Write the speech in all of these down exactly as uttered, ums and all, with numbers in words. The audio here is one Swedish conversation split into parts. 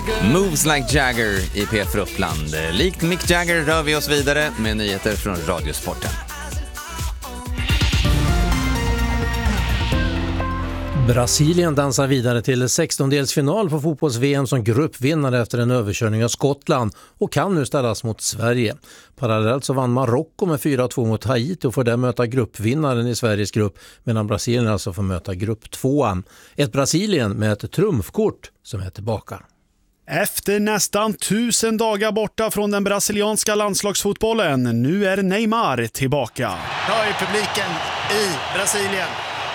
Moves like Jagger i P F för Uppland. Likt Mick Jagger rör vi oss vidare med nyheter från Radiosporten. Brasilien dansar vidare till sextondelsfinal på fotbolls-V M som gruppvinnare efter en överkörning av Skottland och kan nu ställas mot Sverige. Parallellt så vann Marocko med fyra två mot Haiti och får där möta gruppvinnaren i Sveriges grupp, medan Brasilien alltså får möta grupp tvåan. Ett Brasilien med ett trumfkort som är tillbaka. Efter nästan tusen dagar borta från den brasilianska landslagsfotbollen, nu är Neymar tillbaka. Hör ju publiken i Brasilien.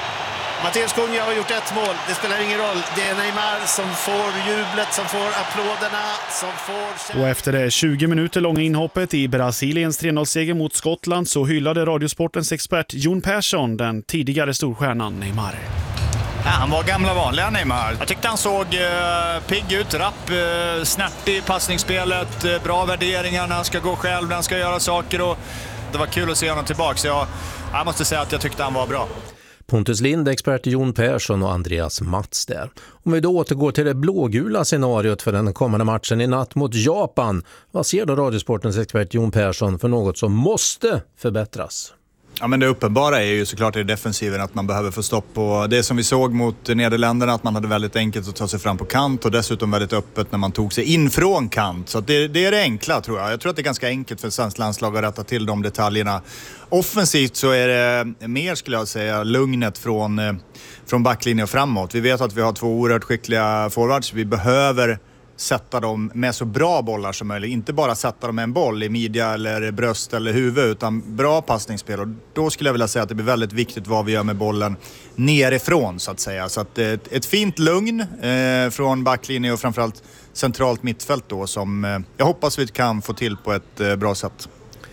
Matteus Cunha har gjort ett mål, det spelar ingen roll. Det är Neymar som får jublet, som får applåderna, som får... Och efter det tjugo minuter långa inhoppet i Brasiliens tre noll-seger mot Skottland så hyllade Radiosportens expert Jon Persson den tidigare storstjärnan Neymar. Ja, han var gamla vanliga Neymar. Jag tyckte han såg eh, pigg ut, rapp, eh, snärtig i passningsspelet, eh, bra värderingar när han ska gå själv, när han ska göra saker. Och det var kul att se honom tillbaka, så jag, jag måste säga att jag tyckte han var bra. Pontus Lind, expert Jon Persson och Andreas Mats där. Om vi då återgår till det blågula scenariot för den kommande matchen i natt mot Japan, vad ser då Radiosportens expert Jon Persson för något som måste förbättras? Ja, men det uppenbara är ju såklart i defensiven att man behöver få stopp på det som vi såg mot Nederländerna, att man hade väldigt enkelt att ta sig fram på kant och dessutom väldigt öppet när man tog sig in från kant. Så att det, det är det enkla, tror jag. Jag tror att det är ganska enkelt för svensk landslag att rätta till de detaljerna. Offensivt så är det mer, skulle jag säga, lugnet från, från backlinjen och framåt. Vi vet att vi har två oerhört skickliga forwards. Vi behöver sätta dem med så bra bollar som möjligt. Inte bara sätta dem med en boll i midja eller bröst eller huvud, utan bra passningsspel. Och då skulle jag vilja säga att det blir väldigt viktigt vad vi gör med bollen nerifrån, så att säga. Så att ett, ett fint lugn eh, från backlinjen och framförallt centralt mittfält då, som eh, jag hoppas vi kan få till på ett eh, bra sätt.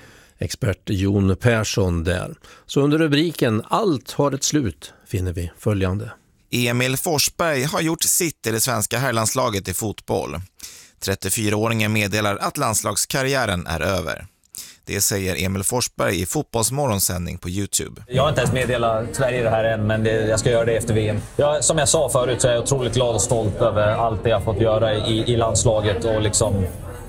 Expert Jon Persson där. Så under rubriken Allt har ett slut finner vi följande. Emil Forsberg har gjort sitt i det svenska herrlandslaget i fotboll. trettiofyraåringen meddelar att landslagskarriären är över. Det säger Emil Forsberg i Fotbollsmorgonsändning på YouTube. Jag har inte ens meddelat Sverige det här än, men det, jag ska göra det efter V M. Jag, som jag sa förut så är jag otroligt glad och stolt över allt det jag fått göra i, i landslaget och liksom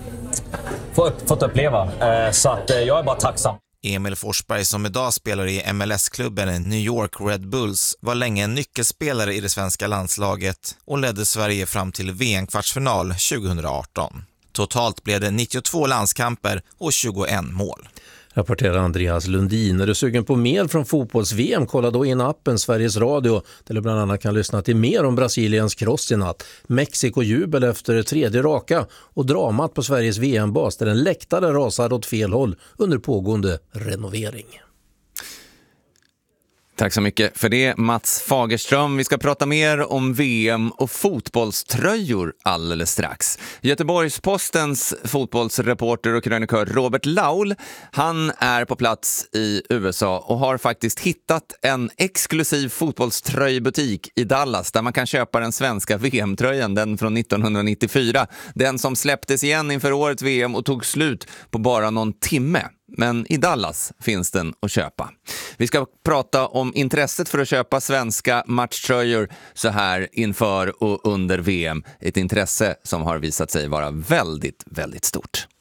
få, fått uppleva. Eh, så att, eh, jag är bara tacksam. Emil Forsberg, som idag spelar i M L S-klubben New York Red Bulls, var länge en nyckelspelare i det svenska landslaget och ledde Sverige fram till V M-kvartsfinal tjugohundraarton. Totalt blev det nittiotvå landskamper och tjugoett mål. Rapporterar Andreas Lundin. Är du sugen på mer från fotbolls-V M? Kolla då in appen Sveriges Radio där du bland annat kan lyssna till mer om Brasiliens kross i natt. Mexiko-jubel efter tredje raka och dramat på Sveriges V M-bas där en läktare rasar åt fel håll under pågående renovering. Tack så mycket för det, Mats Fagerström. Vi ska prata mer om V M och fotbollströjor alldeles strax. Göteborgs-Postens fotbollsreporter och krönikör Robert Laul, han är på plats i U S A och har faktiskt hittat en exklusiv fotbollströjbutik i Dallas där man kan köpa den svenska V M-tröjan, den från nittonhundranittiofyra. Den som släpptes igen inför årets V M och tog slut på bara någon timme. Men i Dallas finns den att köpa. Vi ska prata om intresset för att köpa svenska matchtröjor så här inför och under V M. Ett intresse som har visat sig vara väldigt, väldigt stort.